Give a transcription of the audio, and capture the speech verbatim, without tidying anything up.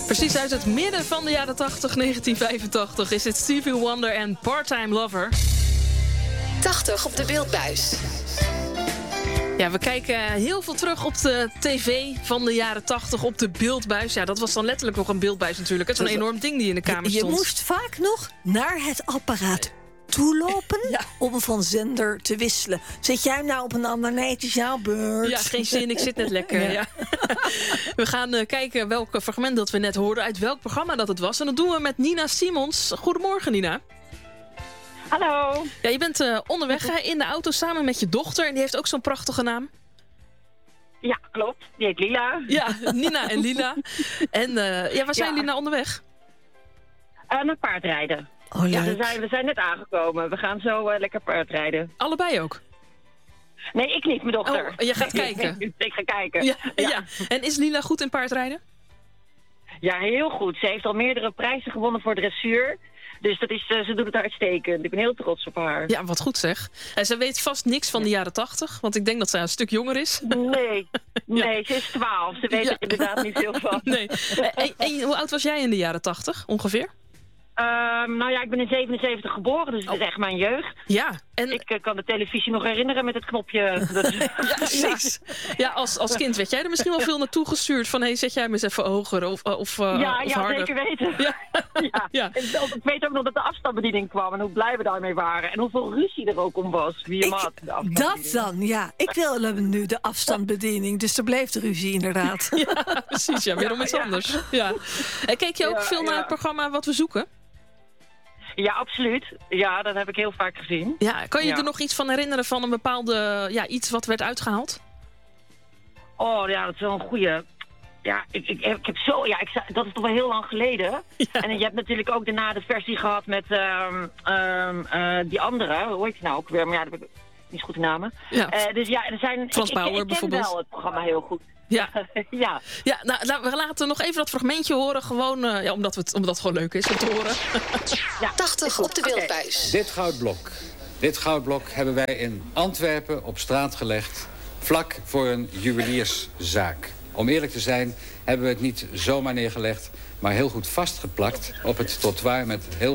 Precies uit het midden van de jaren tachtig, negentien vijfentachtig... is het Stevie Wonder en Part-Time Lover. tachtig op de beeldbuis. Ja, we kijken heel veel terug op de tv van de jaren tachtig, op de beeldbuis. Ja, dat was dan letterlijk nog een beeldbuis natuurlijk. Het is een enorm ding die in de kamer je, stond. Je moest vaak nog naar het apparaat toelopen ja. om van zender te wisselen. Zet jij nou op een ander? Nee, het is jouw beurt. Ja, geen zin, ik zit net lekker. Ja. Ja. We gaan uh, kijken welk fragment dat we net hoorden, uit welk programma dat het was. En dat doen we met Nina Simons. Goedemorgen, Nina. Hallo. Ja, je bent uh, onderweg hè, in de auto samen met je dochter. En die heeft ook zo'n prachtige naam. Ja, klopt. Die heet Lila. Ja, Nina en Lila. En uh, ja, waar zijn ja. jullie nou onderweg? Uh, naar paardrijden. Oh, ja, we zijn, we zijn net aangekomen. We gaan zo uh, lekker paardrijden. Allebei ook? Nee, ik niet, mijn dochter. Oh, je gaat kijken? Ik ga kijken. Ja, ja. Ja. En is Lila goed in paardrijden? Ja, heel goed. Ze heeft al meerdere prijzen gewonnen voor dressuur. Dus dat is, uh, ze doet het uitstekend. Ik ben heel trots op haar. Ja, wat goed zeg. En ze weet vast niks van de jaren tachtig. Want ik denk dat ze een stuk jonger is. Nee, nee ja. Ze is twaalf. Ze weet ja. er inderdaad niet veel van. Nee. En, en hoe oud was jij in de jaren tachtig ongeveer? Um, nou ja, ik ben in zevenenzeventig geboren, dus het oh. is echt mijn jeugd. Ja. En... Ik uh, kan de televisie nog herinneren met het knopje. Ja, precies. Ja, als, als kind werd jij er misschien wel veel naartoe gestuurd. Van, hé, hey, zet jij me eens even hoger of, of, uh, ja, of ja, harder. Zeker weten. Ja. ja. Ja. En ik weet ook nog dat de afstandsbediening kwam en hoe blij we daarmee waren. En hoeveel ruzie er ook om was. Wie hem had, dat dan, ja. Ik wilde nu de afstandsbediening, dus er bleef de ruzie inderdaad. Ja, precies. Ja, weer ja, om iets ja. anders. Ja. En keek je ook ja, veel naar ja. het programma Wat We Zoeken? Ja, absoluut. Ja, dat heb ik heel vaak gezien. Ja, kan je ja. er nog iets van herinneren van een bepaalde, ja, iets wat werd uitgehaald? Oh ja, dat is wel een goeie. Ja, ik, ik, ik heb zo, ja, ik, dat is toch wel heel lang geleden. Ja. En je hebt natuurlijk ook daarna de versie gehad met um, um, uh, die andere, hoe heet die nou ook weer? Maar ja, dat heb ik niet zo goed de namen. Ja. Uh, dus ja, er zijn. Frans Bauer, ik, ik, ik ken bijvoorbeeld. wel het programma heel goed. Ja, ja. ja nou, nou, we laten nog even dat fragmentje horen. Gewoon, uh, ja, omdat, we het, omdat het gewoon leuk is om te horen. Ja, tachtig op de beeldbuis. Okay. Dit goudblok. Dit goudblok hebben wij in Antwerpen op straat gelegd. Vlak voor een juwelierszaak. Om eerlijk te zijn hebben we het niet zomaar neergelegd, maar heel goed vastgeplakt op het trottoir met heel